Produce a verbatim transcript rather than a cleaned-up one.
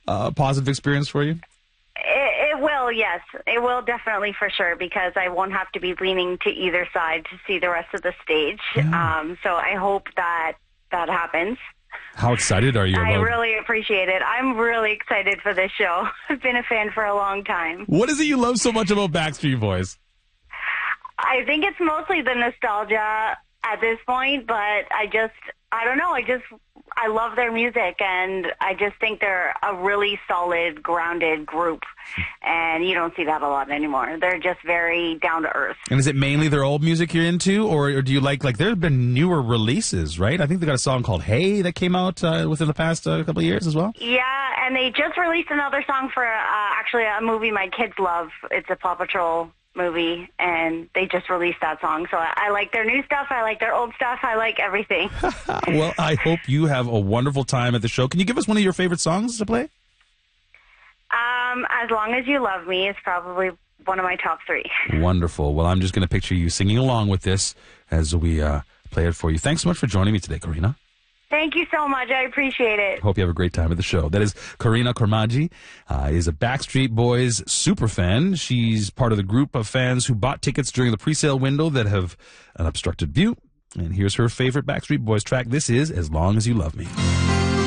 uh, positive experience for you? It, it will, yes. It will definitely for sure, because I won't have to be leaning to either side to see the rest of the stage. Yeah. Um, so I hope that that happens. How excited are you about I really appreciate it. I'm really excited for this show. I've been a fan for a long time. What is it you love so much about Backstreet Boys? I think it's mostly the nostalgia at this point, but I just, I don't know, I just, I love their music, and I just think they're a really solid, grounded group, and you don't see that a lot anymore. They're just very down to earth. And is it mainly their old music you're into, or, or do you like, like, there have been newer releases, right? I think they got a song called Hey that came out uh, within the past uh, couple of years as well. Yeah, and they just released another song for uh, actually a movie my kids love. It's a Paw Patrol movie, and they just released that song. So I, I like their new stuff. I like their old stuff. I like everything. Well, I hope you have a wonderful time at the show. Can you give us one of your favorite songs to play? Um, As Long As You Love Me is probably one of my top three. Wonderful. Well, I'm just going to picture you singing along with this as we uh, play it for you. Thanks so much for joining me today, Karina. Thank you so much. I appreciate it. Hope you have a great time at the show. That is Karina Kurmaji, uh, is a Backstreet Boys super fan. She's part of the group of fans who bought tickets during the pre-sale window that have an obstructed view. And here's her favorite Backstreet Boys track. This is As Long As You Love Me.